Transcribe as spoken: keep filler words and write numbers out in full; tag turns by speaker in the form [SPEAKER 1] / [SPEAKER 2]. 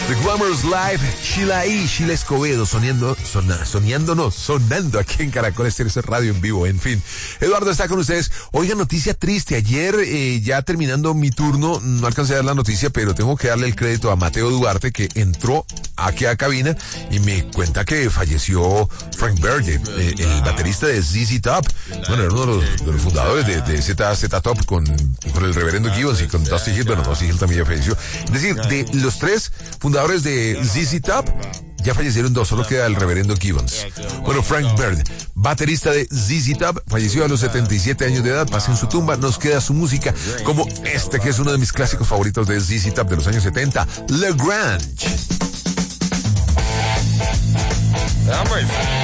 [SPEAKER 1] The Glamorous Live, Sheila E. Sheila Escobedo, soñando, sona, soñando, no, sonando aquí en Caracol Estéreo Radio en vivo, en fin. Eduardo está con ustedes. Oiga, noticia triste. Ayer, eh, ya terminando mi turno, no alcancé a dar la noticia, pero tengo que darle el crédito a Mateo Duarte, que entró aquí a cabina y me cuenta que falleció Frank Berger, eh, el baterista de Z Z Top. Bueno, era uno de los, de los fundadores de, de Z Z Top con, con el reverendo Gibbons y con Dusty Hill. Bueno, Dusty Hill también ya falleció. Es decir, de los tres fundadores de Z Z Top, ya fallecieron dos, solo queda el reverendo Gibbons. Bueno, Frank Bird, baterista de Z Z Top, falleció a los setenta y siete años de edad. Pasa en su tumba, nos queda su música, como este que es uno de mis clásicos favoritos de Z Z Top de los años setenta, Le Grange.